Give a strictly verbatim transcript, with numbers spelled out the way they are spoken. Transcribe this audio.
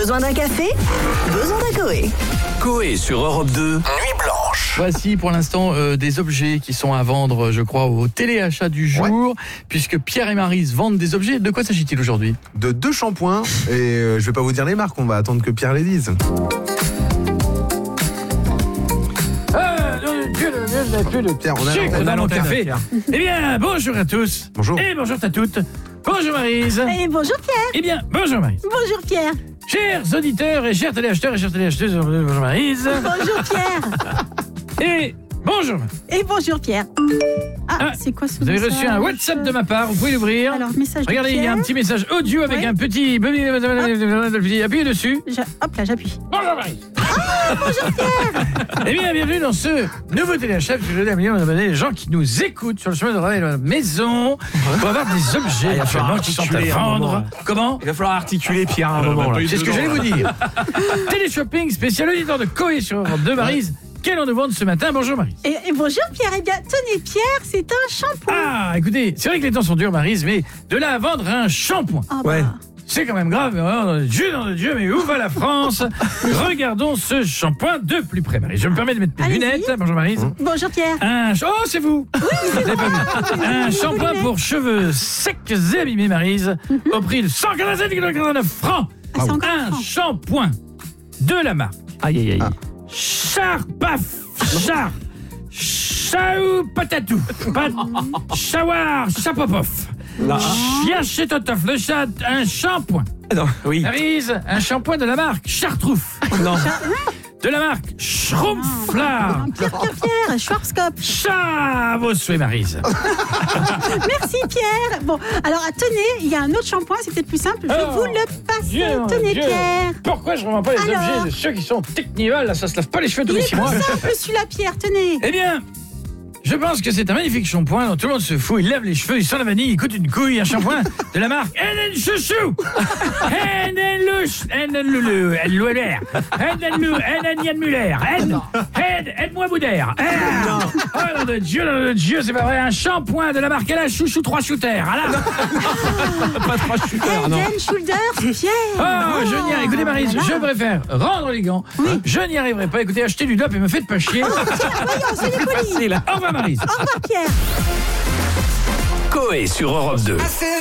Besoin d'un café? Besoin d'un Coé. Coé sur Europe deux, Nuit Blanche. Voici pour l'instant euh, des objets qui sont à vendre, je crois, au téléachat du jour, ouais. Puisque Pierre et Maryse vendent des objets. De quoi s'agit-il aujourd'hui? De deux shampoings, et euh, je vais pas vous dire les marques, on va attendre que Pierre les dise. Pierre, on a sucre dans mon café. Eh bien, bonjour à tous. Bonjour. Et bonjour à toutes. Bonjour Maryse. Et bonjour Pierre. Eh bien, bonjour Maryse. Bonjour Pierre. Chers auditeurs et chers téléacheteurs et chères téléacheteuses, bonjour Maryse. Bonjour Pierre. Et bonjour. Et bonjour Pierre. Ah, ah c'est quoi ce Vous avez message? reçu un WhatsApp de ma part, vous pouvez l'ouvrir. Alors, message de Regardez, Pierre. il y a un petit message audio avec ouais. un petit... Appuyez dessus. Je... Hop là, j'appuie. Bonjour Maryse. Ah, bonjour Pierre. Eh bien, bienvenue dans ce nouveau téléachat. Je veux dire, millions d'abonnés, les gens qui nous écoutent sur le chemin de la maison pour avoir des objets ah, actuellement qui sont à vendre. Comment? Il va falloir articuler Pierre à un moment. Là. C'est ce que j'allais vous dire. Téléshopping spécial auditeur de Coé sur Europe deux, Maryse. Quel en nous vendre ce matin? Bonjour Maryse. Et, et bonjour Pierre. Eh bien, tenez Pierre, c'est un shampoing. Ah, écoutez, c'est vrai que les temps sont durs, Maryse, mais de là à vendre un shampoing. Ah, bah. Ouais. C'est quand même grave, oh, Dieu dans le Dieu, mais où va la France? Regardons ce shampoing de plus près, Maryse. Je me permets de mettre mes Allez-y. lunettes. Bonjour Maryse. Mmh. Bonjour Pierre. Un... Oh, c'est vous. Oui, c'est pas vu. Un shampoing pour cheveux secs et abîmés, Maryse, mm-hmm. au prix de cent quatre-vingt-sept virgule quatre-vingt-neuf francs. Ah, un francs. shampoing de la marque. Aïe, aïe, aïe. Ah. Charpaf. Char. Chaou patatou. Pat. Chawar. Chapopof. Chien chez Totof, le chat, un shampoing. Non, oui. Maryse, un shampoing de la marque Chartrouf. Non. De la marque Schrumpfler. Pierre, Pierre, Pierre, Schwarzkopf. Chat, vos souhaits, Maryse. Merci Pierre. Bon, alors tenez, il y a un autre shampoing, c'est peut-être plus simple. Je oh, vous le passe. Dieu, tenez Dieu. Pierre. Pourquoi je ne revends pas les alors, objets de ceux qui sont technivales? Là, ça se lave pas les cheveux tous il les est six plus mois. simple celui-là Pierre, tenez. Eh bien, je pense que c'est un magnifique shampoing dont tout le monde se fout. Il lève les cheveux, il sent la vanille, il coûte une couille. Un shampoing de la marque Enen Chouchou. Enen Louch. Enen Loulou. Enen Louler. Enen Lou. Enen Yann Muller. Aide-moi Boudère. Oh nom de Dieu, nom de Dieu, c'est pas vrai. Un shampoing de la marque Ellen Chouchou trois shooters. Ah là. Pas trois shooters, non. Eden Shoulders, Pierre. Oh, je n'y arrive. Écoutez, Maryse, je préfère rendre les gants. Oui. Je n'y arriverai pas. Écoutez, achetez du dope et me faites pas chier. Oh, voyons, c'est des polis. Au revoir, Maryse. Au revoir, Pierre. Coé sur Europe deux.